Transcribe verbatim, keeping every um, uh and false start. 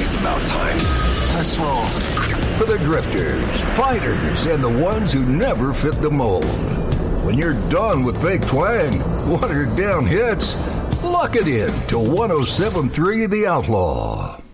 It's about time. Let's roll. For the drifters, fighters, and the ones who never fit the mold. When you're done with fake twang, watered down hits, lock it in to one oh seven point three The Outlaw.